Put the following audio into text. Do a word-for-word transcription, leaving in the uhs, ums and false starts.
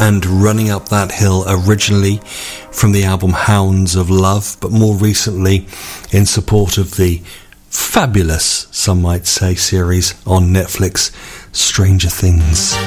and Running Up That Hill, originally from the album Hounds of Love, but more recently in support of the fabulous, some might say, series on Netflix, Stranger Things.